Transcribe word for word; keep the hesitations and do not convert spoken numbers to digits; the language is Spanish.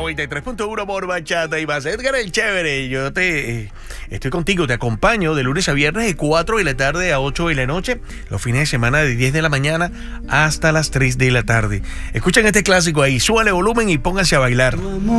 noventa y tres punto uno por Bachata y más. Edgar el Chévere, yo te eh, estoy contigo, te acompaño de lunes a viernes de cuatro de la tarde a ocho de la noche, los fines de semana de diez de la mañana hasta las tres de la tarde. Escuchen este clásico ahí, súbale volumen y pónganse a bailar.